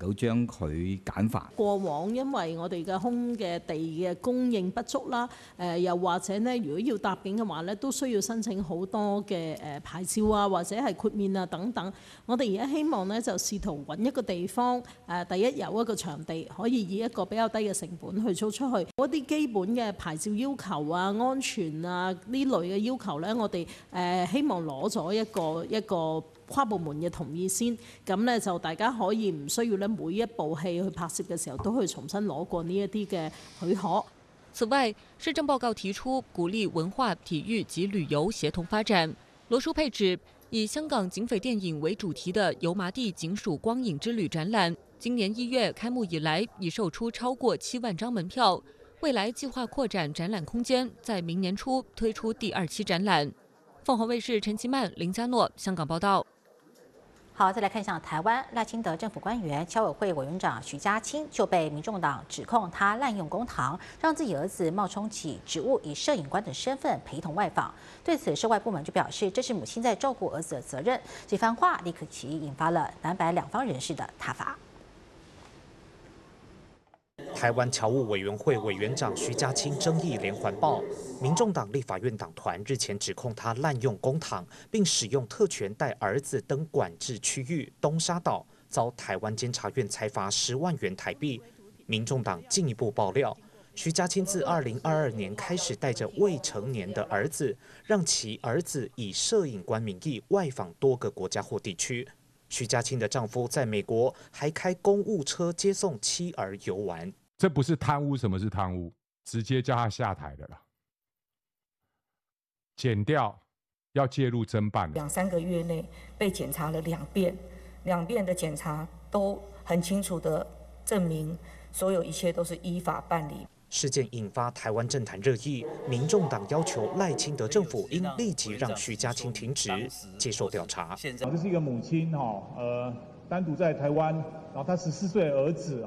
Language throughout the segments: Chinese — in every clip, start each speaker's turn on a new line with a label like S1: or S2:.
S1: 夠將佢簡化。
S2: 過往因為我哋嘅空嘅地嘅供應不足啦，又或者呢，如果要搭建嘅話呢，都需要申請好多嘅牌照啊，或者係豁免啊等等。我哋而家希望呢，就試圖揾一個地方，第一有一個場地可以以一個比較低嘅成本去租出去。嗰啲基本嘅牌照要求啊、安全啊呢類嘅要求呢，我哋希望攞咗一個跨部門嘅同意先，咁呢，就大家可以唔需要咧每一部戲去拍攝嘅時候都去重新攞過呢一啲嘅許可。
S3: 此外，市政報告提出鼓勵文化、體育及旅遊協同發展。羅淑佩指，以香港警匪電影為主題的油麻地警署光影之旅展覽，今年1月開幕以來，已售出超過7萬張門票。未來計劃擴展展覽空間，在明年初推出第2期展覽。鳳凰衛視陳其曼、林嘉諾香港報道。
S4: 好，再来看一下台湾赖清德政府官员侨委会委员长徐家清就被民众党指控他滥用公帑，让自己儿子冒充其职务，以摄影官的身份陪同外访。对此，涉外部门就表示，这是母亲在照顾儿子的责任。这番话立刻起引发了南白两方人士的挞伐。
S5: 台湾侨务委员会委员长徐家清争议连环爆，民众党立法院党团日前指控他滥用公帑，并使用特权带儿子登管制区域东沙岛，遭台湾监察院裁罚10万元台币。民众党进一步爆料，徐家清自2022年开始带着未成年的儿子，让其儿子以摄影官名义外访多个国家或地区。徐家清的丈夫在美国还开公务车接送妻儿游玩。
S6: 这不是贪污，什么是贪污？直接叫他下台的了，检调要介入侦办。
S7: 2、3个月内被检查了2遍，2遍的检查都很清楚的证明，所有一切都是依法办理。
S5: 事件引发台湾政坛热议，民众党要求赖清德政府应立即让徐家清停职，接受调查。
S8: 这是一个母亲单独在台湾，然后她14岁的儿子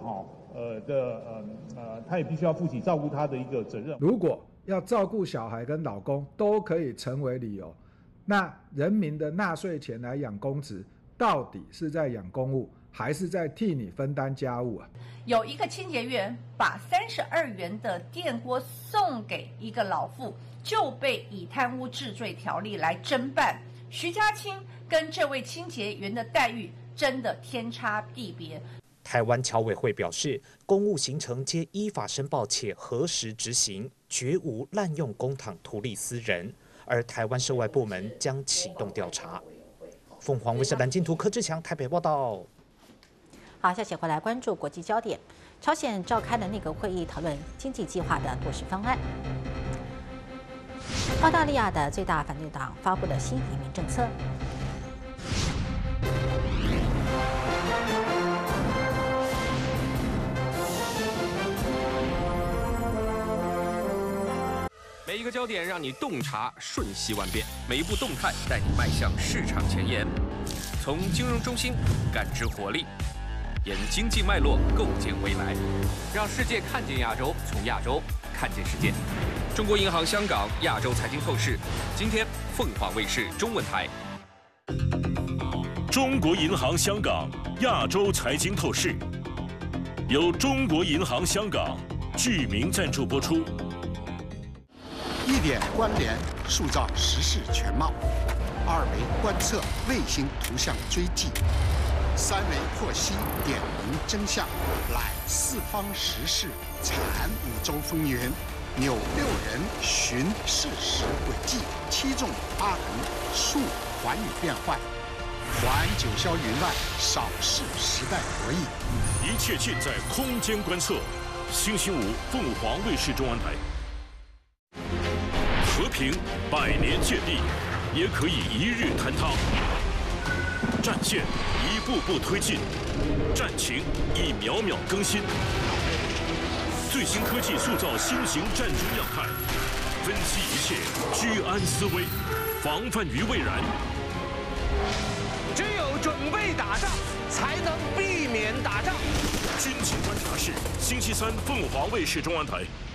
S8: 她也必须要负起照顾他的一个责任。
S9: 如果要照顾小孩跟老公都可以成为理由，那人民的纳税钱来养公职，到底是在养公务，还是在替你分担家务啊？
S10: 有一个清洁员把32元的电锅送给一个老妇，就被以贪污治罪条例来侦办。徐家清跟这位清洁员的待遇真的天差地别。
S5: 台湾侨委会表示，公务行程皆依法申报且核实执行，绝无滥用公帑图利私人。而台湾涉外部门将启动调查。凤凰卫视蓝金图柯志强台北报道。
S4: 好，下期回来关注国际焦点。朝鲜召开了内阁会议，讨论经济计划的落实方案。澳大利亚的最大反对党发布了新移民政策。
S11: 每一个焦点让你洞察瞬息万变，每一步动态带你迈向市场前沿。从金融中心感知活力，沿经济脉络构建未来，让世界看见亚洲，从亚洲看见世界。中国银行香港亚洲财经透视，今天凤凰卫视中文台。
S12: 中国银行香港亚洲财经透视，由中国银行香港具名赞助播出。
S13: 1点关联，塑造时事全貌；2维观测，卫星图像追迹；3维获悉，点明真相，览四方时事，产5洲风云，纽6人，寻事实轨迹，7纵8横，述寰宇变幻，还九霄云外，扫视时代博弈。
S12: 一切尽在空间观测。星期5，凤凰卫视中文台。和平100年建立，也可以一日坍塌。战线一步步推进，战情一秒秒更新。最新科技塑造新型战争样态，分析一切，居安思危，防范于未然。
S14: 只有准备打仗，才能避免打仗。
S12: 军情观察室，星期3凤凰卫视中文台。